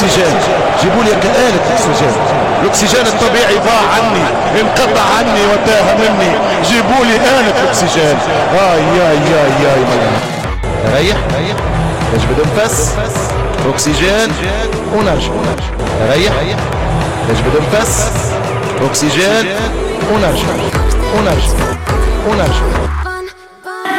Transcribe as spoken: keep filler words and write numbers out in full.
اكسجين، جيبوا لي آلة اكسجين. الاكسجين الطبيعي ضاع عني، انقطع عني وتاه مني، جيبوا لي آلة اكسجين. هاي ياي ياي ياي مليان. ريح نجبد نفس، اكسجين ونرجع. ريح نجبد نفس، اكسجين ونرجع ونرجع ونرجع.